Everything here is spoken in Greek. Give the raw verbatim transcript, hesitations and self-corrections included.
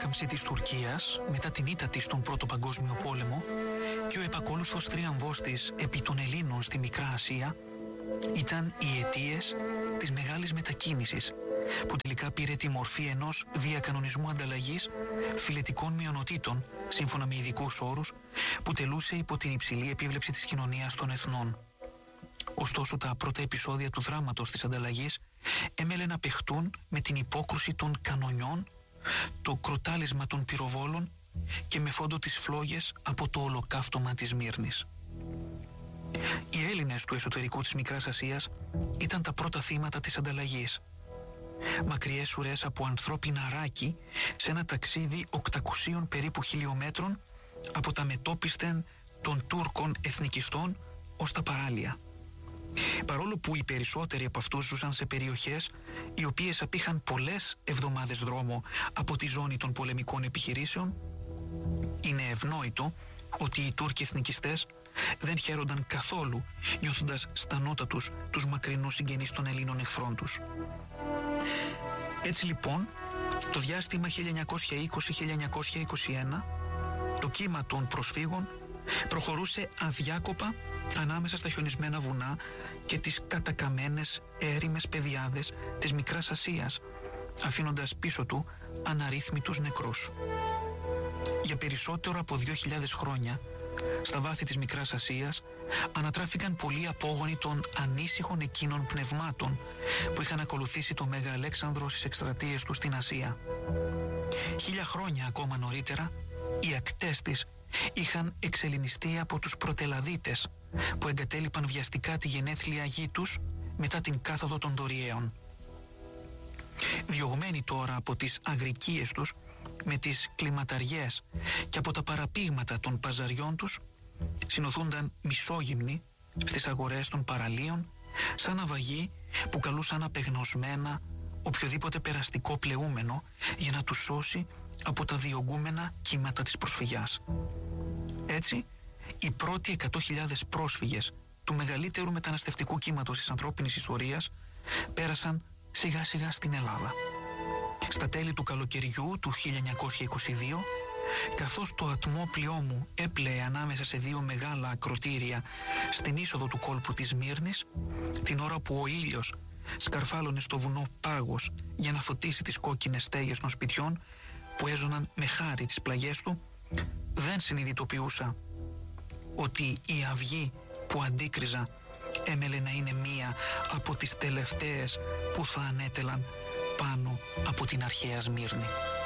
ανάκαμψη της Τουρκίας μετά την ήττα της στον Πρώτο Παγκόσμιο Πόλεμο και ο επακόλουθος θρίαμβός της επί των Ελλήνων στη Μικρά Ασία ήταν οι αιτίες της μεγάλης μετακίνησης που τελικά πήρε τη μορφή ενός διακανονισμού ανταλλαγής φιλετικών μειονοτήτων σύμφωνα με ειδικούς όρους που τελούσε υπό την υψηλή επίβλεψη της κοινωνίας των εθνών. Ωστόσο, τα πρώτα επεισόδια του δράματος της ανταλλαγής έμελε να παιχτούν με την υπόκρουση των κανονιών, το κροτάλισμα των πυροβόλων και με φόντο τις φλόγες από το ολοκαύτωμα της Μύρνης. Οι Έλληνες του εσωτερικού της Μικράς Ασίας ήταν τα πρώτα θύματα της ανταλλαγής. Μακριές ουρές από ανθρώπινα ράκη σε ένα ταξίδι οκτακοσίων περίπου χιλιόμετρων από τα μετόπιστεν των Τούρκων εθνικιστών ως τα παράλια. Παρόλο που οι περισσότεροι από αυτούς ζούσαν σε περιοχές οι οποίες απήχαν πολλές εβδομάδες δρόμο από τη ζώνη των πολεμικών επιχειρήσεων, είναι ευνόητο ότι οι Τούρκοι εθνικιστές δεν χαίρονταν καθόλου νιώθοντας στα νότα τους τους μακρινούς συγγενείς των Ελλήνων εχθρών τους. Έτσι λοιπόν, το διάστημα χίλια εννιακόσια είκοσι με χίλια εννιακόσια είκοσι ένα, το κύμα των προσφύγων προχωρούσε αδιάκοπα ανάμεσα στα χιονισμένα βουνά και τις κατακαμένες έρημες πεδιάδες της Μικράς Ασίας, αφήνοντας πίσω του αναρρύθμιτους νεκρούς. Για περισσότερο από δύο χιλιάδες χρόνια, στα βάθη της Μικράς Ασίας ανατράφηκαν πολλοί απόγονοι των ανήσυχων εκείνων πνευμάτων που είχαν ακολουθήσει το Μέγα Αλέξανδρο στις εκστρατείες του στην Ασία. Χίλια χρόνια ακόμα νωρίτερα, οι ακτές της είχαν εξελληνιστεί από τους πρωτελαδίτες που εγκατέλειπαν βιαστικά τη γενέθλια γη τους μετά την κάθοδο των Δωριαίων. Διωγμένοι τώρα από τις αγρικίες τους με τις κλιματαριές και από τα παραπήγματα των παζαριών τους, συνοθούνταν μισόγυμνοι στις αγορές των παραλίων σαν ναυαγοί που καλούσαν απεγνωσμένα οποιοδήποτε περαστικό πλεούμενο για να τους σώσει από τα διωγγούμενα κύματα της προσφυγιάς. Έτσι, οι πρώτοι εκατό χιλιάδες πρόσφυγες του μεγαλύτερου μεταναστευτικού κύματος της ανθρώπινης ιστορίας πέρασαν σιγά σιγά στην Ελλάδα. Στα τέλη του καλοκαιριού του χίλια εννιακόσια είκοσι δύο, καθώς το ατμόπλοιό μου έπλεε ανάμεσα σε δύο μεγάλα ακροτήρια στην είσοδο του κόλπου της Μύρνης, την ώρα που ο ήλιος σκαρφάλωνε στο βουνό Πάγος για να φωτίσει τις κόκκινες στέγες των σπιτιών που έζωναν με χάρη τις πλαγιές του, δεν συνειδητοποιούσα ότι η αυγή που αντίκριζα έμελε να είναι μία από τις τελευταίες που θα ανέτελαν πάνω από την αρχαία Σμύρνη.